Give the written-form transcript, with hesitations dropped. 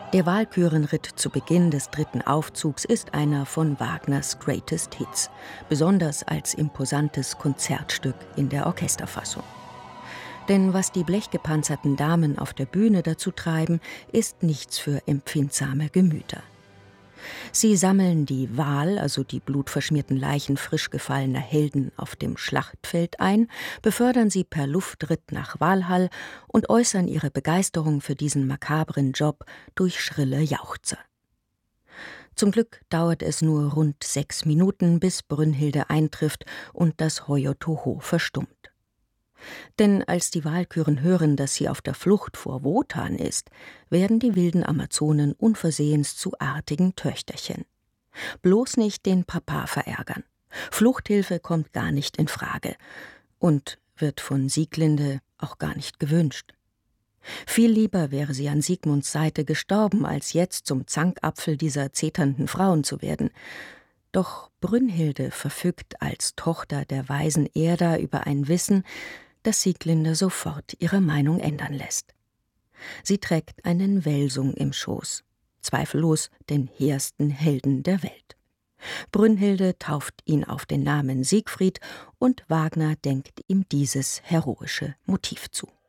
Der Walkürenritt zu Beginn des dritten Aufzugs ist einer von Wagners Greatest Hits, besonders als imposantes Konzertstück in der Orchesterfassung. Denn was die blechgepanzerten Damen auf der Bühne dazu treiben, ist nichts für empfindsame Gemüter. Sie sammeln die Wal, also die blutverschmierten Leichen frisch gefallener Helden, auf dem Schlachtfeld ein, befördern sie per Luftritt nach Walhall und äußern ihre Begeisterung für diesen makabren Job durch schrille Jauchzer. Zum Glück dauert es nur rund 6 Minuten, bis Brünnhilde eintrifft und das Hoyotoho verstummt. Denn als die Walküren hören, dass sie auf der Flucht vor Wotan ist, werden die wilden Amazonen unversehens zu artigen Töchterchen. Bloß nicht den Papa verärgern. Fluchthilfe kommt gar nicht in Frage und wird von Sieglinde auch gar nicht gewünscht. Viel lieber wäre sie an Siegmunds Seite gestorben, als jetzt zum Zankapfel dieser zeternden Frauen zu werden. Doch Brünnhilde verfügt als Tochter der weisen Erda über ein Wissen, das Sieglinde sofort ihre Meinung ändern lässt. Sie trägt einen Welsung im Schoß, zweifellos den hehrsten Helden der Welt. Brünnhilde tauft ihn auf den Namen Siegfried und Wagner denkt ihm dieses heroische Motiv zu.